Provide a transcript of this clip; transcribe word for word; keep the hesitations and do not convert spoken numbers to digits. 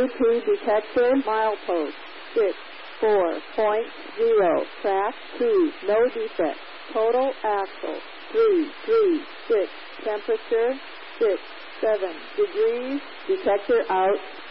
Bluetooth detector, milepost, six four point zero, track two, no defect. Total axle, three three six, temperature, six seven degrees, detector out.